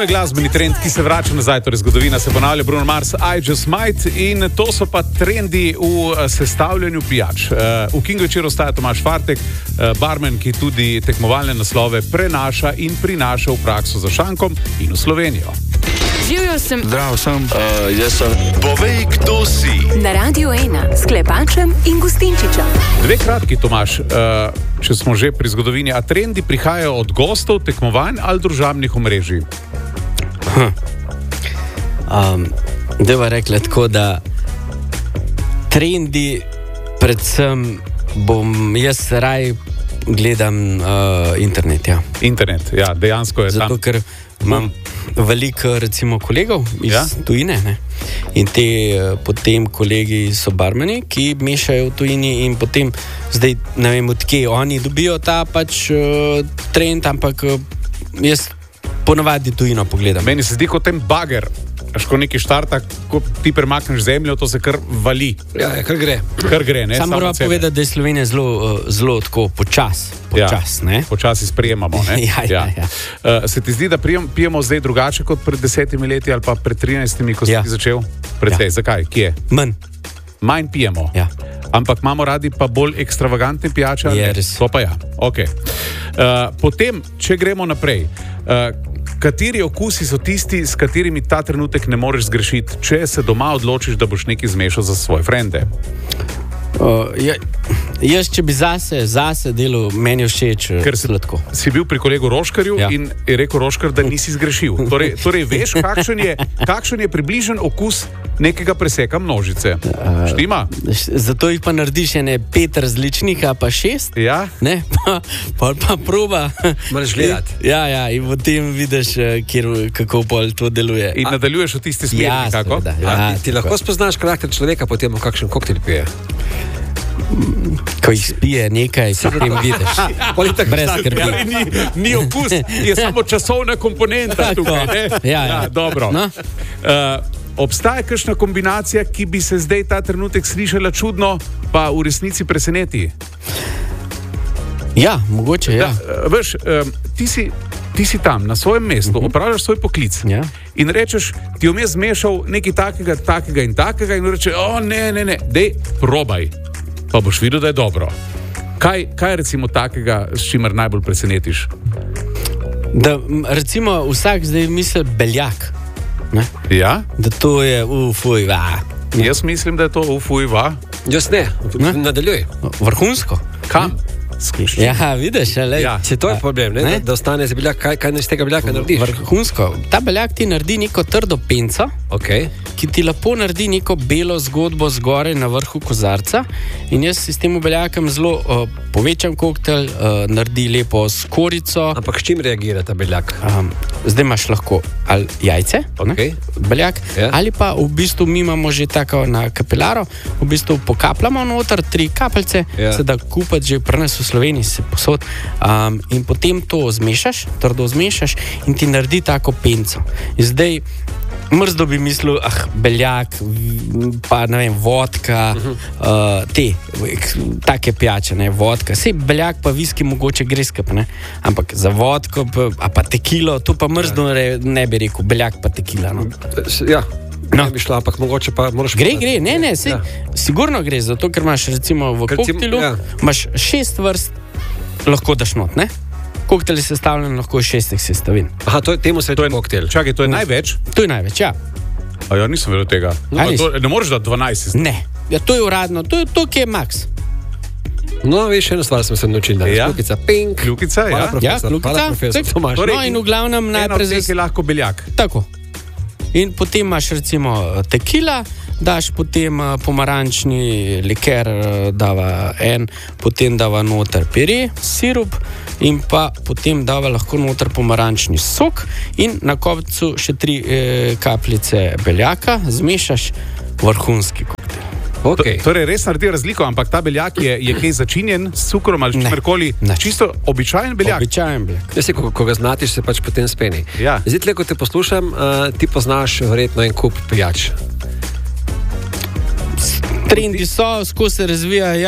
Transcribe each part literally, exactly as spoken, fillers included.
To je glasbeni trend, ki se vrača nazaj, torej zgodovina se ponavlja. Bruno Mars, I Just Might, in to so pa trendi v sestavljanju pijač. V King večeru ostaja Tomaž Fartek, barmen, ki tudi tekmovalne naslove prenaša in prinaša v prakso za šankom in v Slovenijo. Živjo sem. Zdrav sem. Uh, jaz sem. Povej, kdo si. Na Radiu ena s Klepačem in Gustinčičem. Dve kratki, Tomaž, uh, če smo že pri zgodovini, a trendi prihajajo od gostov, tekmovanj ali družabnih omrežij? Hm. Um, Deva rekla tako, da trendi, predvsem bom jaz raj gledam uh, internet. Ja. Internet, ja, dejansko je Zato, tam. ker imam veliko, recimo, kolegov iz Ja? tujine, ne? In te uh, potem kolegi so barmeni, ki mešajo v tujini in potem zdaj ne vem, odkje oni dobijo ta pač uh, trend, ampak uh, jaz ponavadi tujino pogledam. Meni se zdi kot ten bager, až ko neki štarta, ko ti premakneš zemljo, to se kar vali. Ja, ja, kar gre. Kar gre, ne? Samo moram povedati, da je Slovenija zelo, uh, zelo tako počas, počas, ja, ne? Počasi sprejemamo, ne? Ja, ja, ja. Uh, se ti zdi, da pijem, pijemo zdaj drugače kot pred desetimi leti ali pa pred trinajstimi, ko si Ja. ti začel? Precej, Ja. zakaj? Kje? Manj. Manj pijemo. Ja. Ampak imamo radi pa bolj ekstravagantne pijače? ali ne? Je res. To pa ja, ok. Uh, potem, če gremo naprej, uh, kateri okusi so tisti, s katerimi ta trenutek ne moreš zgrešiti, če se doma odločiš, da boš nekaj zmešal za svoje frende? Uh, ja, jaz, če bi zase, zase delal, meni je všeč Ker si, sladko. si bil pri kolegu Roškarju Ja. in je rekel Roškar, da nisi zgrešil. Torej, torej veš, kakšen je, kakšen je približen okus nekega preseka množice. Štima? Zato jih pa narediš ene pet različnih, a pa šest. Ja? Ne, pa, pa, pa proba. Moraš gledati. Ja, ja, in potem vidiš, eh, kjer, kako pol to deluje. In nadaljuješ v tisti smeri, Ja, kako? seveda, Ja, ja, ti, ti lahko spoznaš karakter človeka, potem kakšen koktejl pije. Ko jih spije nekaj, potem vidiš. Brez skrbi. Ja, ni, ni okus, je samo časovna komponenta Tako. tukaj. Ne? Ja, ja. dobro. No. Uh, obstaja kakšna kombinacija, ki bi se zdaj ta trenutek slišala čudno, pa v resnici preseneti? Ja, mogoče, ja. Da, uh, veš, um, ti, si, ti si tam na svojem mestu, uh -huh. opravljaš svoj poklic Ja. in rečeš, ti je vmes zmešal nekaj takega, takega in takega in reče, o ne, ne, ne, dej, probaj, pa boš videl, da je dobro. Kaj, kaj je recimo takega, s čimer najbolj presenetiš? Da, m, recimo, vsak zdaj misli beljak. Ne? Ja? Da to je, ufuj, va. Jaz mislim, da je to ufujva. Jaz ne, Ne? nadaljuj. Vrhunsko. Kam? Ja, vidiš, lej, Ja. Se to je problem, ne? Ne? Da, da ostane za beljak, kaj, kaj iz tega beljaka narediš? Vrhunsko. Ta beljak ti naredi neko trdo penco, Okay. ki ti lepo naredi neko belo zgodbo zgoraj na vrhu kozarca. In jaz si s tem beljakom zelo uh, povečam koktejl, uh, naredi lepo skorico. Ampak s čim reagira ta beljak? Um, zdaj imaš lahko ali jajce, Okej. ne, beljak, Ja. ali pa v bistvu mi imamo že tako na kapilaro, v bistvu pokapljamo noter tri kapljice, Ja. se da kupiti že pri nas v Sloveniji, se posod. Um, in potem to zmešaš, trdo zmešaš in ti naredi tako penco. In zdaj mrzdo bi mislil, ah, beljak, v- pa ne vem, vodka, uh -huh. uh, te, ek- take pijače, ne, vodka. Sej beljak pa viski mogoče gre skup, ne, ampak za vodko, pa, a pa tekilo, to pa mrzdo ne, ne bi rekel, beljak pa tekila, no. Ja, No. ne bi šla, ampak mogoče pa moraš... Gre, gre, ne, ne, sej, Ja. sigurno gre, zato ker imaš recimo v Ker recimo, koktilu, ja. imaš šest vrst, lahko daš not, ne. Koktel je sestavljen lahko iz šestih sestavin. Aha, to je, temu se To je reče koktejl. Čakaj, to je največ? To je največ, ja. A ja, nisem vedel tega. A A nisi? to, ne moreš dati dvanajst. Ne, ja, to je uradno, to je to, ki je maks. No, veš, eno stvar smo se naučili danes. Ja. Kljukica, pink. Kljukica, Hvala, ja. Ja, profesor. kljukica, Hvala, profesor cek. Tomaž. Torej, No, in v glavnem Ena najprej od teh zas- je lahko beljak. Tako. In potem imaš recimo tekila, daš potem eh, pomarančni liker, eh, dava en, potem dava noter pire, sirup in pa potem dava lahko noter pomarančni sok in na koncu še tri eh, kapljice beljaka, zmešaš, vrhunski koktejl. Okay. To, torej, res naredi razliko, ampak ta beljak je, je kaj začinjen s cukrom ali Ne. čimerkoli. Ne. Čisto običajen beljak. Običajen beljak. Jaz si, ko, ko ga znatiš, se pač potem speni. Ja. Zdaj, tle, ko te poslušam, uh, ti poznaš verjetno en kup pijač. Trendi so, skozi se razvijajo, ja.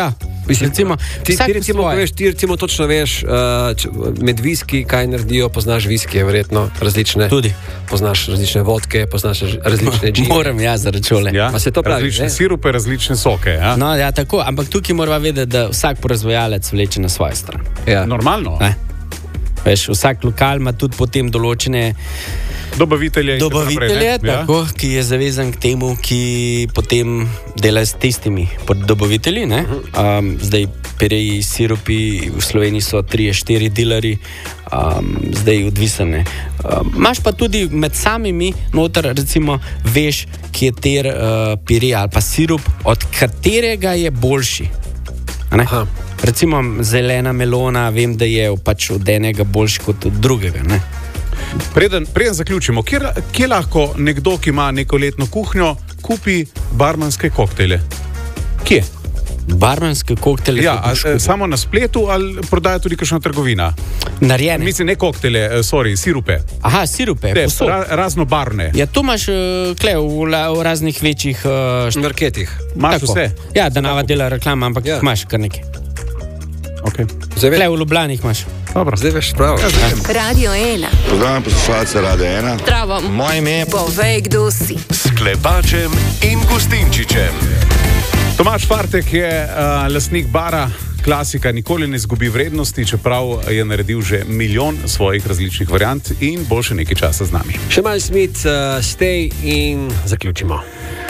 Mislim, Recimo, ti, vsak ti, recimo, svoje. veš, ti recimo točno veš, uh, če, med viski, kaj naredijo, poznaš viskije, verjetno različne. Tudi. Poznaš različne vodke, poznaš različne džine. Moram jaz za račune. Ja? Pa se to pravi, različne ne? sirupe, različne soke. Ja? No, ja, tako, ampak tukaj moramo vedeti, da vsak proizvajalec vleče na svojo stran. Ja. Normalno. Ne? Veš, vsak lokal ima tudi potem določene Dobavitelje. in tako dobavitelje, naprej, ne? tako, ki je zavezan k temu, ki potem dela s tistimi dobavitelji. ne. Um, zdaj, pereji, sirupi v Sloveniji so tri, štiri dilerji, um, zdaj odvisne. Um, Imáš pa tudi med samimi noter, recimo, veš, kater uh, pire ali pa sirup, od katerega je boljši. A ne? Aha. Recimo zelena melona, vem, da je pač od enega boljši kot od drugega. Ne? Preden, preden zaključimo, kje, kje lahko nekdo, ki ima neko letno kuhinjo, kupi barmanske koktejle? Kje? Barmanske koktejle. Ja, ko a, boš e, kupil. samo na spletu ali prodaja tudi kakšna trgovina? Narejene. Mislim, ne koktejle, e, sorry, sirupe. Aha, sirupe, Te, povsod. ra, raznobarvne. Ja, to imaš uh, kle, v, la- v raznih večjih. Uh, V marketih. Imaš tako. vse? Ja, da nava dela reklama, ampak Ja. ja. imaš kar nekaj. Okay. Zdaj, ve, Kle, v Ljubljani jih imaš. Dobro. zdaj veš prav. Radio ena. Pozdravljam poslušalce Rade ena. Zdravo. Moje ime je Povej, kdo si. S Klepačem in Gustinčičem. Tomaž Fartek je uh, lastnik bara. Klasika nikoli ne izgubi vrednosti, čeprav je naredil že milijon svojih različnih variant in bo še nekaj časa z nami. Še malo Smith, uh, stay in zaključimo.